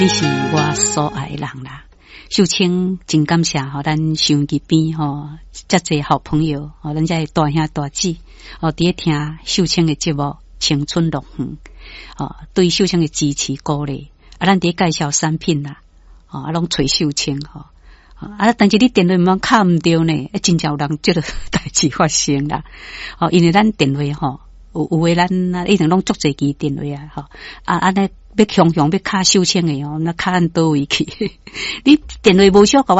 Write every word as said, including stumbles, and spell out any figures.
你是我所爱的人啦。秀清真感谢吼，咱收音机边吼，遮侪好朋友吼，咱遮大兄大姊哦，伫咧听秀清的节目《青春乐园》哦，对秀清的支持鼓励啊，咱伫介绍产品啦，哦，啊，拢找秀清吼。啊！但是你电话毋通敲毋对呢，真正有人即个代志发生啦。哦，因为咱电话吼，有有诶咱啊，一定拢足侪支电话啊，吼啊，安尼要强强要敲秀清诶哦，那敲按倒位去？你电话无小甲我